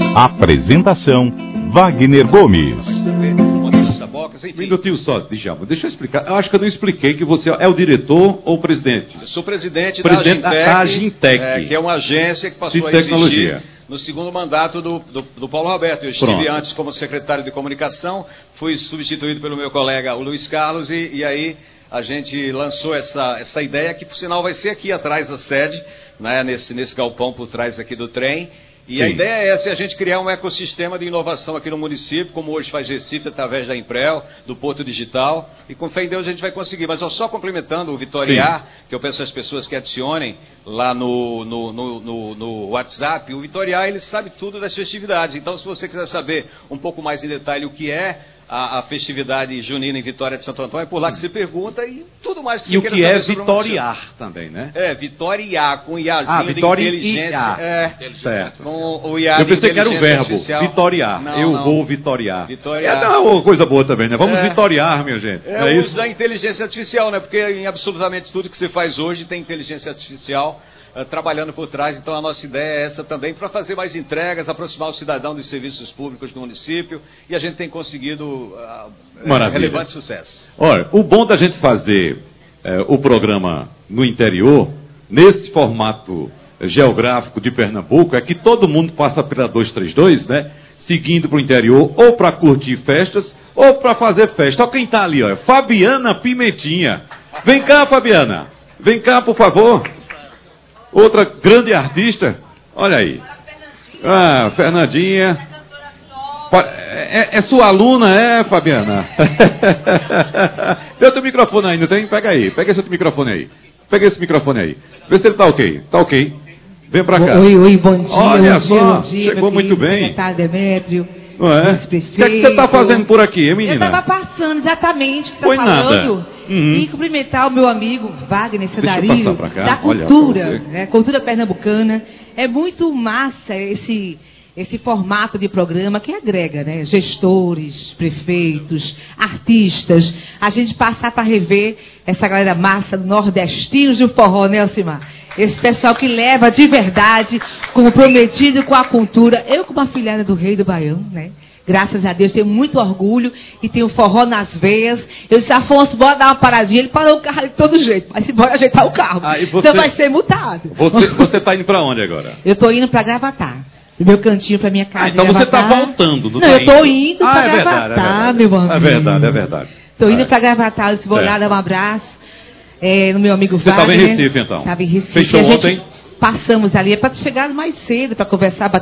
Apresentação: Wagner Gomes. Um minutinho só, Djalma. Deixa eu explicar. Eu acho que eu não expliquei que você é o diretor ou o presidente? Eu sou presidente da Agintec, que é uma agência que passou a existir no segundo mandato do Paulo Roberto. Eu estive antes como secretário de comunicação, fui substituído pelo meu colega, o Luiz Carlos, e aí a gente lançou essa ideia, que por sinal vai ser aqui atrás da sede, né, nesse galpão por trás aqui do trem. E sim, a ideia é essa, a gente criar um ecossistema de inovação aqui no município, como hoje faz Recife, através da Imprel, do Porto Digital, e com fé em Deus a gente vai conseguir. Mas só complementando o Vitoriar, que eu peço às pessoas que adicionem lá no WhatsApp, o Vitoriar, ele sabe tudo das festividades. Então, se você quiser saber um pouco mais em detalhe o que é a festividade junina em Vitória de Santo Antônio, é por lá que você pergunta, e tudo mais que você queira saber. E o que é Vitoriar também, né? É, Vitoriar, com Iazinho de inteligência. Certo. Com o IA eu pensei que era o verbo, artificial. Vitoriar. Não. Vou vitoriar. Vitoriar. É uma coisa boa também, né? Vamos vitoriar, minha gente. É o uso da inteligência artificial, né? Porque em absolutamente tudo que você faz hoje tem inteligência artificial trabalhando por trás. Então a nossa ideia é essa também, para fazer mais entregas, aproximar o cidadão dos serviços públicos do município, e a gente tem conseguido relevante sucesso. Olha, o bom da gente fazer o programa no interior, nesse formato geográfico de Pernambuco, é que todo mundo passa pela 232, né? Seguindo para o interior, ou para curtir festas, ou para fazer festa. Olha quem está ali, ó, Fabiana Pimentinha. Vem cá, Fabiana. Vem cá, por favor. Outra grande artista, olha aí. Ah, Fernandinha. É sua aluna, Fabiana? Tem outro microfone aí, não tem? Pega aí, pega esse outro microfone aí. Pega esse microfone aí. Vê se ele tá ok. Tá ok. Vem pra cá. Oi, bom dia. Olha só, chegou muito bem. Secretário Demétrio. Não é? O que é que você está fazendo por aqui, hein, menina? Eu estava passando exatamente o que você está falando. E cumprimentar o meu amigo Wagner Cedarilho, da cultura, né, cultura pernambucana. É muito massa esse formato de programa que agrega, né, gestores, prefeitos, artistas. A gente passar para rever essa galera massa nordestinos do forró, né, Alcimar? Esse pessoal que leva de verdade, comprometido com a cultura. Eu, como afilhada do Rei do Baião, né? Graças a Deus, tenho muito orgulho e tenho forró nas veias. Eu disse, Afonso, bora dar uma paradinha. Ele parou o carro de todo jeito, mas bora ajeitar o carro. Você vai ser multado. Você está indo para onde agora? Eu estou indo para Gravatar. Do meu cantinho para minha casa. Então você está voltando. Não, eu estou indo para Gravatar, meu amigo. É verdade. Estou indo para Gravatar. Eu disse, vou lá dar um abraço. No meu amigo Wagner. Você estava em Recife, então? Estava em Recife. Fechou ontem? Passamos ali, é para chegar mais cedo, para conversar,